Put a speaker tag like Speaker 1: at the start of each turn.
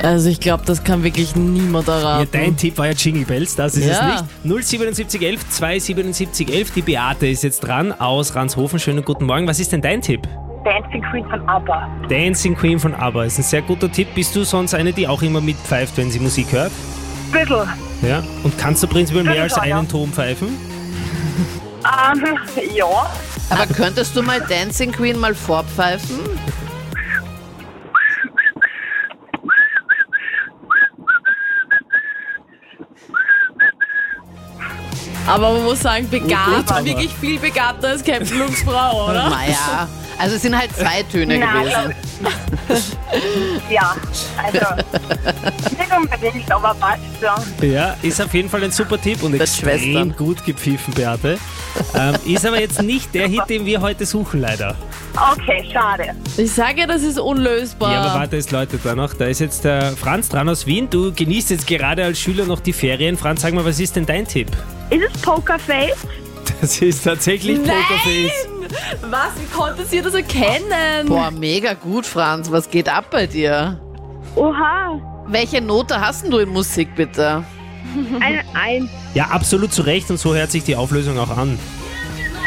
Speaker 1: Also ich glaube, das kann wirklich niemand erraten.
Speaker 2: Ja, dein Tipp war ja Jingle Bells, das ist
Speaker 1: Ja.
Speaker 2: es nicht. 07711 27711, die Beate ist jetzt dran aus Ranshofen. Schönen guten Morgen. Was ist denn dein Tipp?
Speaker 3: Dancing Queen von ABBA.
Speaker 2: Dancing Queen von ABBA ist ein sehr guter Tipp. Bist du sonst eine, die auch immer mitpfeift, wenn sie Musik hört?
Speaker 3: Bisschen.
Speaker 2: Ja. Und kannst du prinzipiell mehr als
Speaker 3: Ja, ja.
Speaker 2: einen Ton pfeifen?
Speaker 3: Ja.
Speaker 4: Aber könntest du mal Dancing Queen mal vorpfeifen?
Speaker 1: Aber man muss sagen, begabt,
Speaker 2: aber-
Speaker 1: wirklich viel begabter als Captain Luke's Frau, oder?
Speaker 4: Naja, also es sind halt 2 Töne gewesen.
Speaker 3: Ja, also nicht unbedingt, aber passt schon.
Speaker 2: Ja, ist auf jeden Fall ein super Tipp und
Speaker 4: Das
Speaker 2: extrem
Speaker 4: Schwestern.
Speaker 2: gut gepfiffen, Beate. Ist aber jetzt nicht der Hit, den wir heute suchen, leider.
Speaker 3: Okay, schade.
Speaker 1: Ich sage ja, das ist unlösbar.
Speaker 2: Ja, aber warte, es läutet da noch. Da ist jetzt der Franz dran aus Wien. Du genießt jetzt gerade als Schüler noch die Ferien. Franz, sag mal, was ist denn dein Tipp?
Speaker 3: Ist es Pokerface?
Speaker 2: Das ist tatsächlich Pokerface.
Speaker 1: Was? Wie konntest ihr das erkennen?
Speaker 4: Boah, mega gut, Franz. Was geht ab bei dir?
Speaker 3: Oha,
Speaker 4: Welche Note hast denn du in Musik, bitte?
Speaker 3: eine Eins.
Speaker 2: Ja, absolut zu Recht und so hört sich die Auflösung auch an.